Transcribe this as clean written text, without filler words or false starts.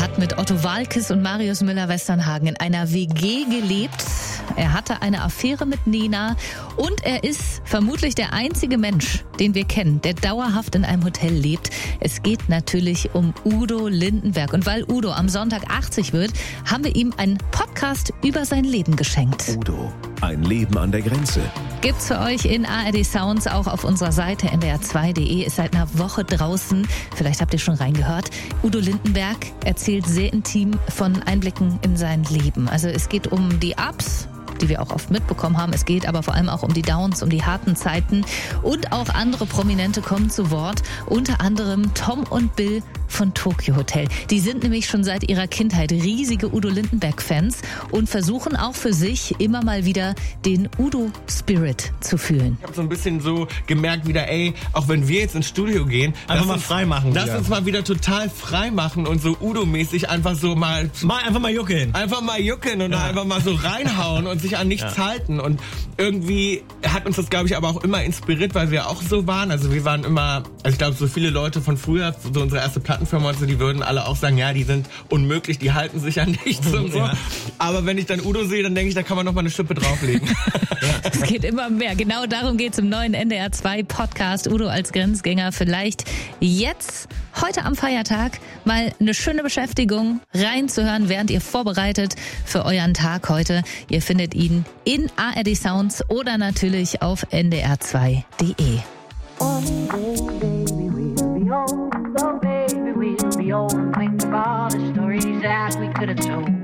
hat mit Otto Waalkes und Marius Müller-Westernhagen in einer WG gelebt. Er hatte eine Affäre mit Nena und er ist vermutlich der einzige Mensch, den wir kennen, der dauerhaft in einem Hotel lebt. Es geht natürlich um Udo Lindenberg. Und weil Udo am Sonntag 80 wird, haben wir ihm einen Podcast über sein Leben geschenkt. Udo, ein Leben an der Grenze. Gibt's für euch in ARD Sounds auch auf unserer Seite ndr2.de. Ist seit einer Woche draußen. Vielleicht habt ihr schon reingehört. Udo Lindenberg erzählt sehr intim von Einblicken in sein Leben. Also es geht um die Ups, die wir auch oft mitbekommen haben. Es geht aber vor allem auch um die Downs, um die harten Zeiten. Und auch andere Prominente kommen zu Wort. Unter anderem Tom und Bill von Tokio Hotel. Die sind nämlich schon seit ihrer Kindheit riesige Udo Lindenberg-Fans und versuchen auch für sich immer mal wieder den Udo-Spirit zu fühlen. Ich habe so ein bisschen so gemerkt wieder, auch wenn wir jetzt ins Studio gehen, einfach mal frei machen. Lass uns mal wieder total frei machen und so Udo-mäßig einfach so einfach mal juckeln. Einfach mal juckeln und einfach mal so reinhauen und sich an nichts halten. Und irgendwie hat uns das, glaube ich, aber auch immer inspiriert, weil wir auch so waren. Also wir waren immer, ich glaube, so viele Leute von früher, so unsere erste Plattenfirma und so, die würden alle auch sagen, ja, die sind unmöglich, die halten sich an nichts und so. Ja. Aber wenn ich dann Udo sehe, dann denke ich, da kann man noch mal eine Schippe drauflegen. Es geht immer mehr. Genau darum geht es im neuen NDR2 Podcast Udo als Grenzgänger. Vielleicht jetzt, heute am Feiertag, mal eine schöne Beschäftigung reinzuhören, während ihr vorbereitet für euren Tag heute. Ihr findet ihn in ARD Sounds oder natürlich auf ndr2.de. We'll be old and think of all the stories that we could have told.